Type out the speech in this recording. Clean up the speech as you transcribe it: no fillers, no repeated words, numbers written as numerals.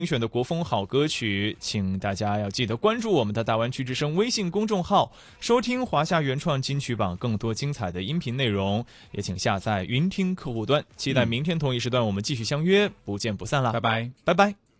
精选的国风好歌曲，请大家要记得关注我们的大湾区之声微信公众号，收听华夏原创金曲榜更多精彩的音频内容，也请下载云听客户端。期待明天同一时段我们继续相约，不见不散啦！ 拜拜， 拜拜。